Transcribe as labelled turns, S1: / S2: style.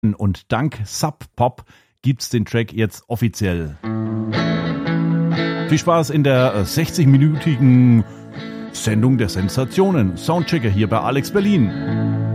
S1: Und dank Sub Pop gibt's den Track jetzt offiziell. Viel Spaß in der 60-minütigen Sendung der Sensationen. Soundchecker hier bei Alex Berlin.